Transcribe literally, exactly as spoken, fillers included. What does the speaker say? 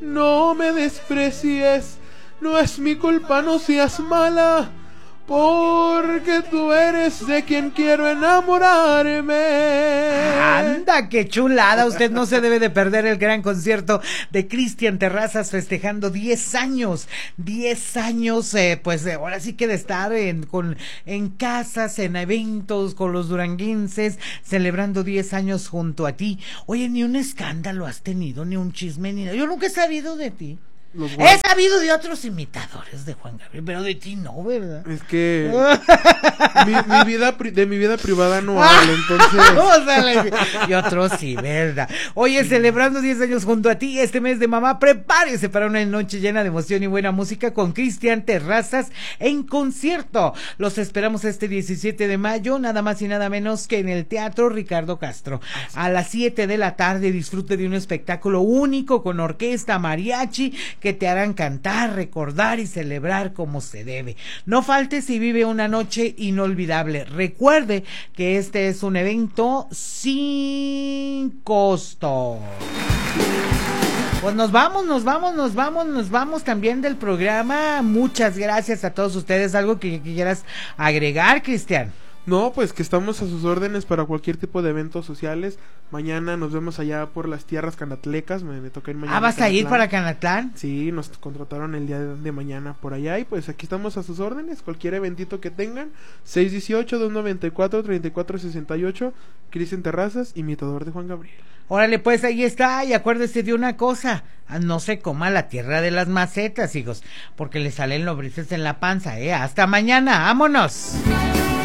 no me desprecies, no es mi culpa, no seas mala, porque tú eres de quien quiero enamorarme. Anda, qué chulada. Usted no se debe de perder el gran concierto de Cristian Terrazas festejando diez años. diez años, eh, pues eh, ahora sí que de estar en, con, en casas, en eventos con los duranguenses, celebrando diez años junto a ti. Oye, ni un escándalo has tenido, ni un chisme, ni nada. Yo nunca he sabido de ti. He sabido de otros imitadores de Juan Gabriel, pero de ti no, ¿verdad? Es que mi, mi vida de mi vida privada no hablo, entonces. Y otros sí, ¿verdad? Oye, celebrando diez años junto a ti este mes de mamá, prepárese para una noche llena de emoción y buena música con Cristian Terrazas en concierto. Los esperamos este diecisiete de mayo, nada más y nada menos que en el Teatro Ricardo Castro. A las siete de la tarde disfrute de un espectáculo único con orquesta, mariachi, que te harán cantar, recordar y celebrar como se debe. No faltes y vive una noche inolvidable. Recuerde que este es un evento sin costo. Pues nos vamos, nos vamos, nos vamos, nos vamos también del programa. Muchas gracias a todos ustedes. ¿Algo que, que quieras agregar, Cristian? No, pues que estamos a sus órdenes para cualquier tipo de eventos sociales. Mañana nos vemos allá por las tierras canatlecas. Me, me toca ir mañana. Ah, ¿vas a ir para Canatlán? Sí, nos contrataron el día de mañana por allá. Y pues aquí estamos a sus órdenes. Cualquier eventito que tengan. seis dieciocho, dos noventa y cuatro, treinta y cuatro sesenta y ocho. Cristian Terrazas, imitador de Juan Gabriel. Órale, pues ahí está. Y acuérdese de una cosa: no se coma la tierra de las macetas, hijos, porque le salen lombrices en la panza, ¿eh? Hasta mañana, vámonos.